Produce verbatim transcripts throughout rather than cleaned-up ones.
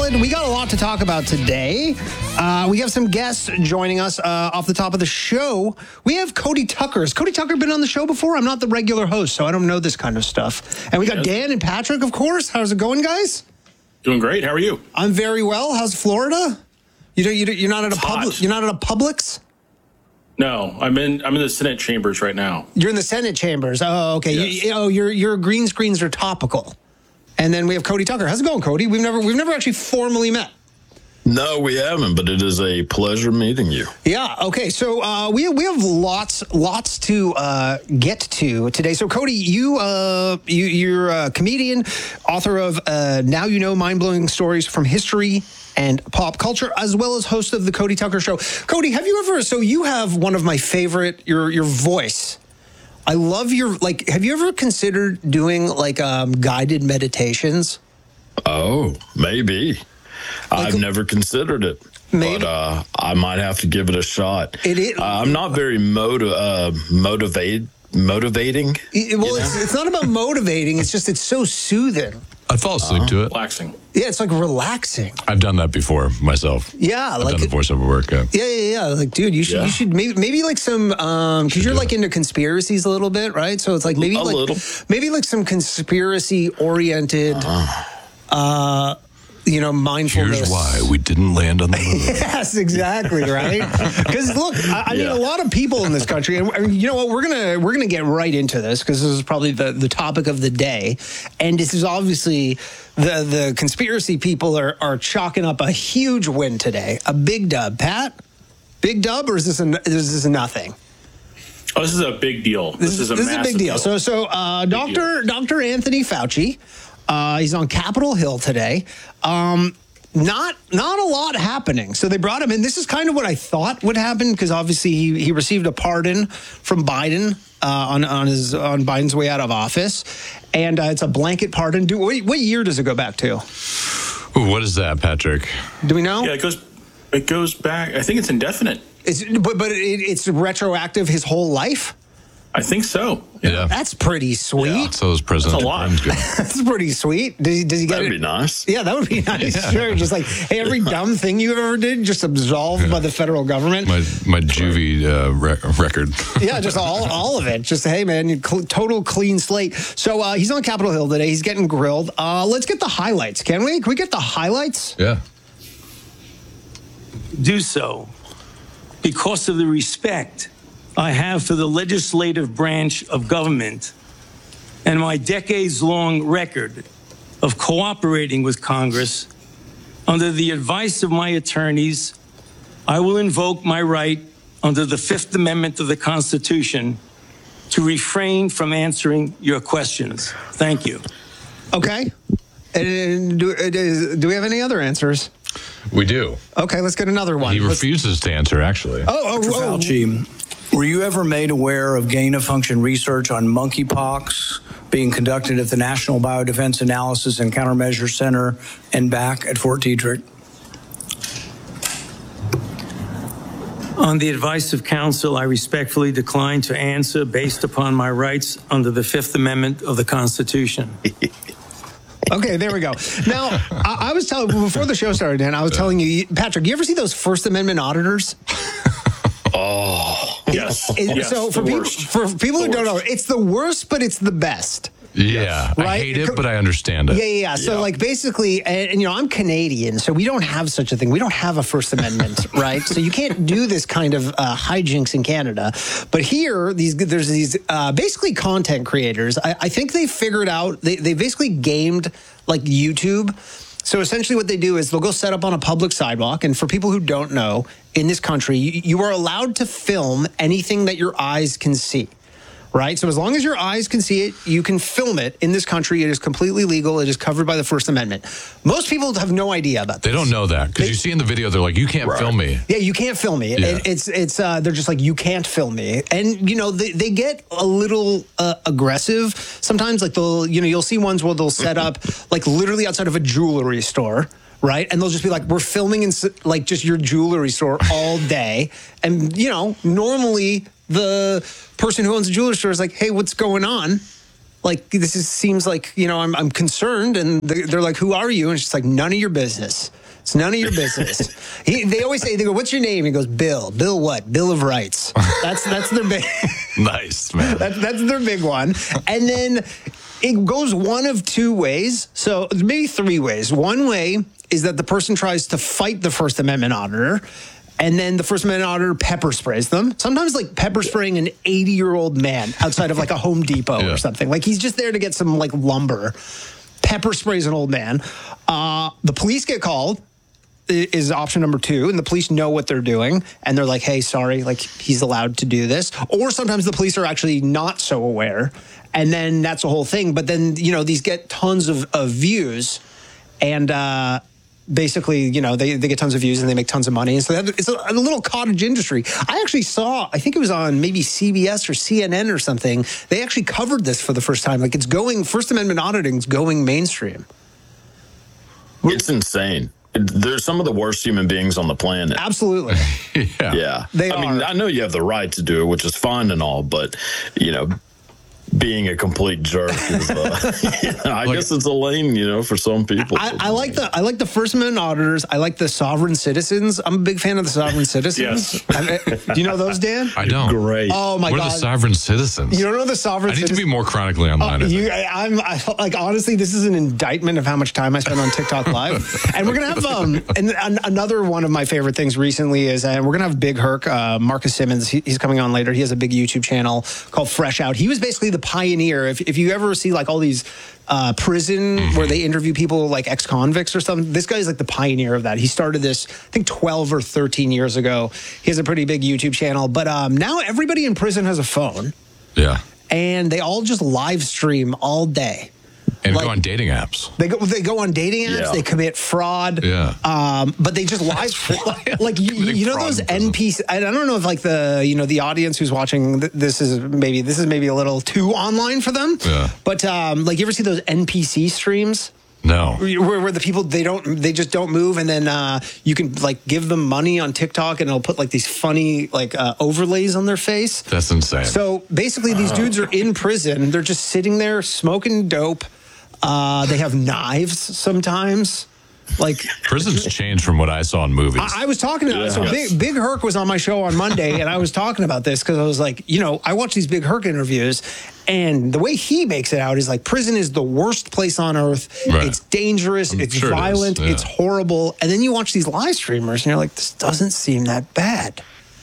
solid. We got a lot to talk about today. Uh, we have some guests joining us uh, off the top of the show. We have Cody Tucker. Has Cody Tucker been on the show before? I'm not the regular host, so I don't know this kind of stuff. And we got Dan and Patrick, of course. How's it going, guys? Doing great. How are you? I'm very well. How's Florida? You don't, you don't, you're not at a public. You're not at a Publix? No, I'm in. I'm in the Senate chambers right now. You're in the Senate chambers. Oh, okay. Yes. You, oh, your your green screens are topical. And then we have Cody Tucker. How's it going, Cody? We've never we've never actually formally met. No, we haven't, but it is a pleasure meeting you. Yeah. Okay. So uh, we we have lots lots to uh, get to today. So Cody, you uh, you you're a comedian, author of uh, Now You Know Mind Blowing Stories from History and Pop Culture, as well as host of the Cody Tucker Show. Cody, have you ever? So you have one of my favorite your your voice. I love your like. Have you ever considered doing like um, guided meditations? Oh, maybe. Like, I've never considered it, maybe. but uh, I might have to give it a shot. It is. Uh, I'm not very motiv- uh, motivate motivating. It, well, it's, it's not about motivating. It's just it's so soothing. I'd fall asleep uh, to it. Relaxing. Yeah, it's like relaxing. I've done that before myself. Yeah, I've like done the voiceover work. Yeah. Yeah, yeah, yeah. Like, dude, you should, Yeah. you should maybe, maybe like some, um, because you're like into conspiracies a little bit, right? So it's like maybe A like little. maybe like some conspiracy oriented, uh, you know, mindfulness. Here's why we didn't land on the moon. Yes, exactly, right? Because look, I, I mean, Yeah. a lot of people in this country, and I mean, you know what? We're gonna we're gonna get right into this because this is probably the, the topic of the day, and this is obviously the the conspiracy people are are chalking up a huge win today, a big dub. Pat, big dub, or is this a, is this a nothing? Oh, this is a big deal. This, This, is a this is a massive big deal. So so uh, Doctor Doctor Anthony Fauci. Uh, he's on Capitol Hill today. Um, not not a lot happening. So they brought him in. This is kind of what I thought would happen because obviously he, he received a pardon from Biden uh, on on his on Biden's way out of office, and uh, it's a blanket pardon. Do what, what year does it go back to? Ooh, what is that, Patrick? Do we know? Yeah, it goes. It goes back. I think it's indefinite. It's, but but it, it's retroactive his whole life. I think so. Yeah. That's pretty sweet. Yeah. So is President That's a lot. Biden's good. That's pretty sweet. Does he, does he get That'd it? be nice. Yeah, that would be nice. Yeah. Sure. Just like, hey, every dumb thing you ever did, just absolved by the federal government. My my juvie uh, re- record. Yeah, just all all of it. Just, hey, man, you cl- total clean slate. So uh, he's on Capitol Hill today. He's getting grilled. Uh, let's get the highlights, can we? Can we get the highlights? Yeah. Do so because of the respect I have for the legislative branch of government and my decades-long record of cooperating with Congress. Under the advice of my attorneys, I will invoke my right under the Fifth Amendment of the Constitution to refrain from answering your questions. Thank you. Okay. And do, uh, do we have any other answers? We do. Okay, let's get another one. He Let's- refuses to answer, actually. Oh, oh, Doctor oh. Fauci, were you ever made aware of gain-of-function research on monkeypox being conducted at the National Biodefense Analysis and Countermeasure Center and back at Fort Detrick? On the advice of counsel, I respectfully decline to answer based upon my rights under the Fifth Amendment of the Constitution. Okay, there we go. Now, I, I was telling, before the show started, Dan, I was telling you, Patrick, you ever see those First Amendment auditors? Oh, Yes. It- yes, so for the people, worst. for people who The don't know, worst. it's the worst, but it's the best. Yeah. Right? I hate it, but I understand it. Yeah, yeah, yeah. So, Yeah. like, basically, and, and, you know, I'm Canadian, so we don't have such a thing. We don't have a First Amendment, right? So you can't do this kind of uh, hijinks in Canada. But here, these there's these uh, basically content creators. I, I think they figured out, they, they basically gamed, like, YouTube. So essentially what they do is they'll go set up on a public sidewalk. And for people who don't know, in this country, you, you are allowed to film anything that your eyes can see. Right? So as long as your eyes can see it, you can film it. In this country, it is completely legal. It is covered by the First Amendment. Most people have no idea about this. They don't know that because They- you see in the video, they're like, you can't Right. film me. Yeah, you can't film me. Yeah. It, it's it's uh, they're just like, you can't film me, and you know they, they get a little uh, aggressive sometimes. Like they'll you know you'll see ones where they'll set up like literally outside of a jewelry store. Right. And they'll just be like, we're filming in s- like just your jewelry store all day. And, you know, normally the person who owns the jewelry store is like, hey, what's going on? Like, this is, seems like, you know, I'm, I'm concerned. And they're like, who are you? And she's like, none of your business. It's none of your business. he, they always say, they go, what's your name? He goes, Bill. Bill what? Bill of Rights. That's that's their big. Nice, man. That, that's their big one. And then it goes one of two ways. So maybe three ways. One way is that the person tries to fight the First Amendment auditor, and then the First Amendment auditor pepper sprays them. Sometimes like pepper spraying an eighty-year-old man outside of like a Home Depot yeah. or something. Like he's just there to get some like lumber. Pepper sprays an old man. Uh, the police get called is option number two, and the police know what they're doing, and they're like, hey, sorry, like he's allowed to do this. Or sometimes the police are actually not so aware, and then that's the whole thing. But then, you know, these get tons of, of views, and uh, basically, you know, they, they get tons of views and they make tons of money. And so it's a, a little cottage industry. I actually saw, I think it was on maybe C B S or C N N or something, they actually covered this for the first time. Like it's going, First Amendment auditing is going mainstream. It's insane. They're some of the worst human beings on the planet. Absolutely. yeah. Yeah. They I mean, are. I know you have the right to do it, which is fine and all, but, you know, being a complete jerk is, uh, you know, I Like- guess it's a lane, you know, for some people. I, I like the I like the First Amendment auditors. I like the sovereign citizens. I'm a big fan of the sovereign citizens. Yes. I mean, do you know those, Dan? I don't. Great. Oh my what God! are the sovereign citizens? You don't know the sovereign I need to citizens? be more chronically online. I Oh, think. you, I, I'm I, like honestly, this is an indictment of how much time I spend on TikTok Live, and we're gonna have um and, and another one of my favorite things recently is, and we're gonna have Big Herc, uh, Marcus Simmons. He, he's coming on later. He has a big YouTube channel called Fresh Out. He was basically the pioneer. If if you ever see like all these uh, prison Mm-hmm. where they interview people like ex-convicts or something, this guy's like the pioneer of that. He started this, I think, twelve or thirteen years ago. He has a pretty big YouTube channel, but um, now everybody in prison has a phone, Yeah. and they all just live stream all day. And Like- go on dating apps. They go. They go on dating apps. Yeah. They commit fraud. Yeah. Um, but they just live. Like you, Committing you know fraud those in prison. N P C. I don't know if like the you know the audience who's watching th- this is maybe this is maybe a little too online for them. Yeah. But um, like you ever see those N P C streams? No. Where, where the people they don't they just don't move, and then uh, you can like give them money on TikTok, and it'll put like these funny like uh, overlays on their face. That's insane. So basically, these dudes are in prison. They're just sitting there smoking dope. Uh, they have knives sometimes. Like Prison's changed from what I saw in movies. I, I was talking to Yeah. so Big, Big Herc was on my show on Monday, and I was talking about this because I was like, you know, I watch these Big Herc interviews, and the way he makes it out is like prison is the worst place on earth. Right. It's dangerous. I'm It's sure it is, violent. yeah. It's horrible. And then you watch these live streamers, and you're like, this doesn't seem that bad.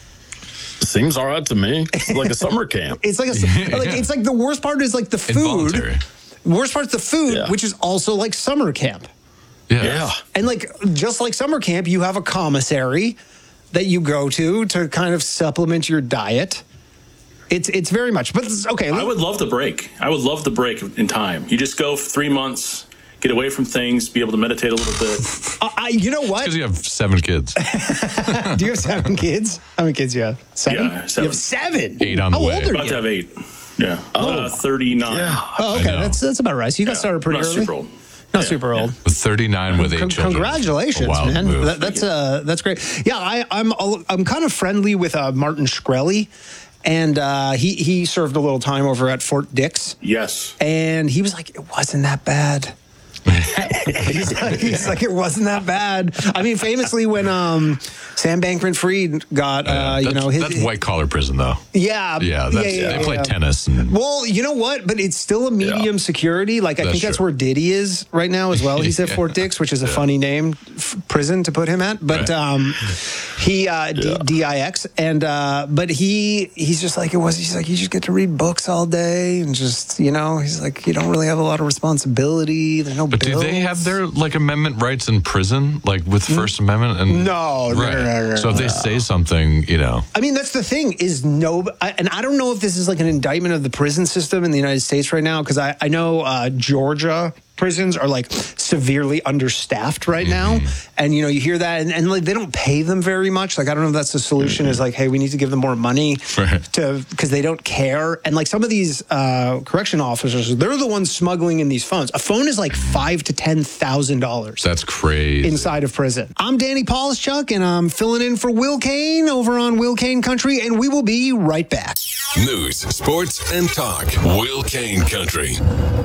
Seems all right to me. It's like a summer camp. It's like a, like it's like the worst part is like the food. Involuntary. Worst part's the food, Yeah. which is also like summer camp. Yeah. Yeah. And like just like summer camp, you have a commissary that you go to to kind of supplement your diet. It's it's very much, but it's, okay. I would love the break. I would love the break in time. You just go for three months, get away from things, be able to meditate a little bit. I, I, you know what? Because you have seven kids. Do you have seven kids? How many kids do you have? Seven. Yeah, seven. You have seven. Eight on the How way. old are About to you? have eight. Yeah. Uh, thirty-nine. Yeah. Oh, I okay. know. That's that's about right. So you got started pretty Not early. super old. Not Yeah, super old. thirty-nine with eight Con- children. Congratulations, A wild man. move. That, that's uh, that's great. Yeah, I, I'm I'm kind of friendly with uh, Martin Shkreli, and uh, he he served a little time over at Fort Dix, Yes. and he was like, it wasn't that bad. he's, like, he's like, it wasn't that bad. I mean, famously, when um, Sam Bankman-Fried got, uh, you that's, know, his that's white collar prison though. yeah, Yeah, that's, they play yeah. tennis. And, Well, you know what? But it's still a medium security. Like I That's think that's true. where Diddy is right now as well. He's at Yeah. Fort Dix, which is a funny name f- prison to put him at. But Right. um, he uh, D- Yeah. D I X, and uh, but he he's just like it was. He's like you just get to read books all day and just you know he's like you don't really have a lot of responsibility. There's no. but do bills. they have their like amendment rights in prison, like with First Amendment? And No, no, right. no, no, no, So if they say something, you know, I mean, that's the thing is no, I, and I don't know if this is like an indictment of the prison system in the United States right now, because I, I know uh, Georgia prisons are like severely understaffed right now. And, you know, you hear that and, and like they don't pay them very much. Like, I don't know if that's the solution is like, hey, we need to give them more money Right. to because they don't care. And like some of these uh, correction officers, they're the ones smuggling in these phones. A phone is like five to ten thousand dollars. that's crazy. Inside of prison. I'm Danny Polishchuk, and I'm filling in for Will Kane over on Will Kane Country, and we will be right back. News, sports, and talk. Will Kane Country.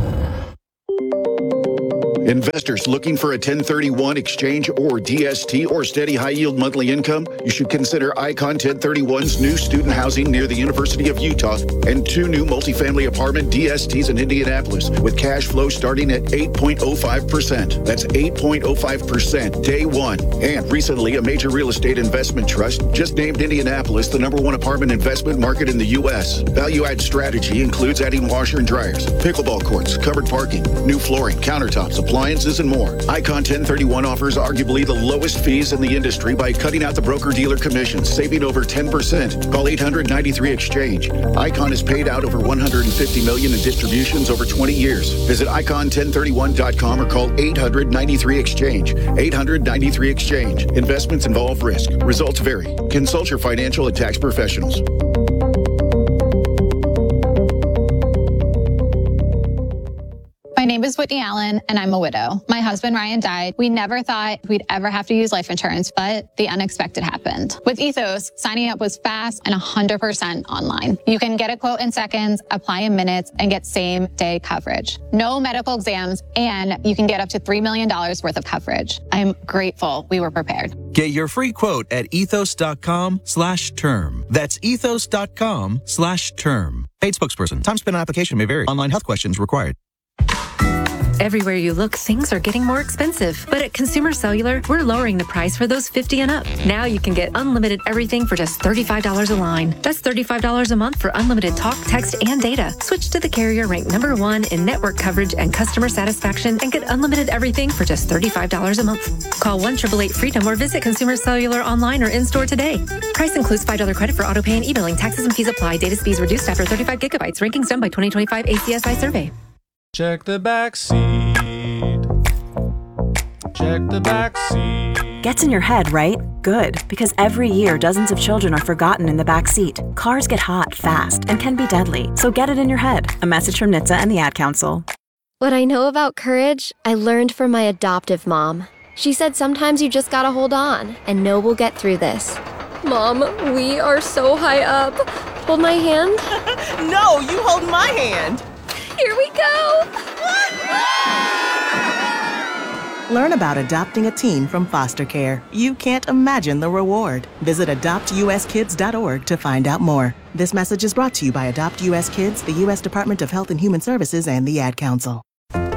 Investors looking for a ten thirty-one exchange or D S T or steady high-yield monthly income? You should consider Icon ten thirty-one's new student housing near the University of Utah and two new multifamily apartment D S Ts in Indianapolis with cash flow starting at eight point oh five percent. That's eight point oh five percent day one. And recently, a major real estate investment trust just named Indianapolis the number one apartment investment market in the U S. Value-add strategy includes adding washer and dryers, pickleball courts, covered parking, new flooring, countertops, appliances, and more. Icon ten thirty-one offers arguably the lowest fees in the industry by cutting out the broker-dealer commissions, saving over ten percent. Call eight hundred ninety-three exchange. Icon has paid out over one hundred fifty million dollars in distributions over twenty years. Visit icon ten thirty-one dot com or call eight hundred ninety-three exchange. eight hundred ninety-three exchange. Investments involve risk. Results vary. Consult your financial and tax professionals. My name is Whitney Allen, and I'm a widow. My husband, Ryan, died. We never thought we'd ever have to use life insurance, but the unexpected happened. With Ethos, signing up was fast and one hundred percent online. You can get a quote in seconds, apply in minutes, and get same-day coverage. No medical exams, and you can get up to three million dollars worth of coverage. I'm grateful we were prepared. Get your free quote at ethos.com slash term. That's ethos.com slash term. Paid spokesperson. Time spent on application may vary. Online health questions required. Everywhere you look, things are getting more expensive. But at Consumer Cellular, we're lowering the price for those fifty and up. Now you can get unlimited everything for just thirty-five dollars a line. That's thirty-five dollars a month for unlimited talk, text, and data. Switch to the carrier ranked number one in network coverage and customer satisfaction and get unlimited everything for just thirty-five dollars a month. Call one eight eight eight freedom or visit Consumer Cellular online or in-store today. Price includes five dollars credit for auto pay and e-billing. Taxes and fees apply. Data speeds reduced after thirty-five gigabytes. Rankings done by twenty twenty-five A C S I survey. Check the back seat. Check the back seat. Gets in your head, right? Good, because every year dozens of children are forgotten in the back seat. Cars get hot fast and can be deadly, so get it in your head. A message from N H T S A and the Ad Council. What I know about courage, I learned from my adoptive mom. She said sometimes you just gotta hold on and know we'll get through this. Mom, we are so high up. Hold my hand. No, you hold my hand. Here we go! Learn about adopting a teen from foster care. You can't imagine the reward. Visit adopt u s kids dot org to find out more. This message is brought to you by Adopt U S Kids, the U S Department of Health and Human Services, and the Ad Council. Mommy,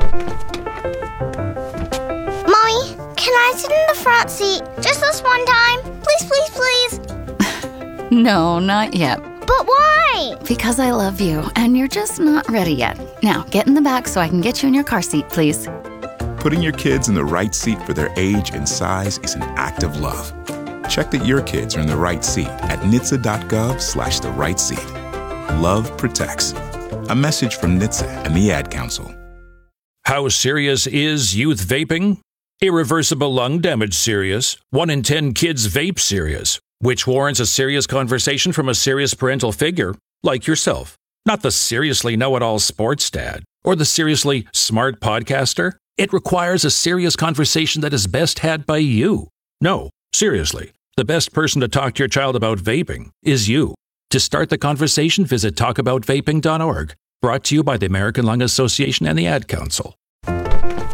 can I sit in the front seat just this one time? Please, please, please. No, not yet. But why? Because I love you, and you're just not ready yet. Now, get in the back so I can get you in your car seat, please. Putting your kids in the right seat for their age and size is an act of love. Check that your kids are in the right seat at N H T S A dot gov slash the right seat. Love protects. A message from N H T S A and the Ad Council. How serious is youth vaping? Irreversible lung damage serious. One in ten kids vape serious, which warrants a serious conversation from a serious parental figure like yourself. Not the seriously know-it-all sports dad or the seriously smart podcaster. It requires a serious conversation that is best had by you. No, seriously, the best person to talk to your child about vaping is you. To start the conversation, visit talk about vaping dot org. Brought to you by the American Lung Association and the Ad Council. Mommy,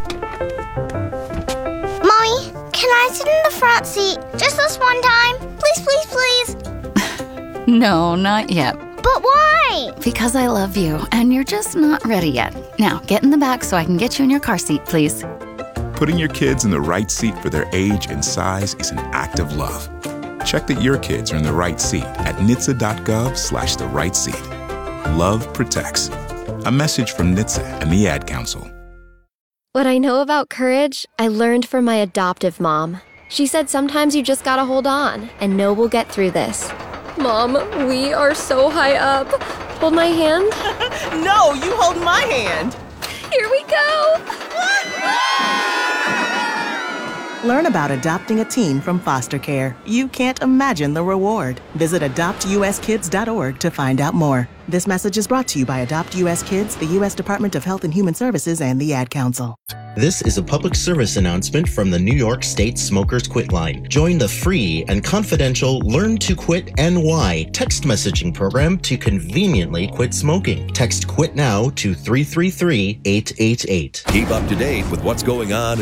can I sit in the front seat just this one time? Please, please, please. No, not yet. But why? Because I love you, and you're just not ready yet. Now, get in the back so I can get you in your car seat, please. Putting your kids in the right seat for their age and size is an act of love. Check that your kids are in the right seat at N H T S A dot gov slash the right seat. Love protects. A message from N H T S A and the Ad Council. What I know about courage, I learned from my adoptive mom. She said sometimes you just gotta hold on and know we'll get through this. Mom, we are so high up. Hold my hand. No, you hold my hand. Here we go! Learn about adopting a teen from foster care. You can't imagine the reward. Visit adopt u s kids dot org to find out more. This message is brought to you by Adopt U S Kids, the U S Department of Health and Human Services, and the Ad Council. This is a public service announcement from the New York State Smokers Quit Line. Join the free and confidential Learn to Quit N Y text messaging program to conveniently quit smoking. Text QUIT NOW to three three three, eight eight eight. Keep up to date with what's going on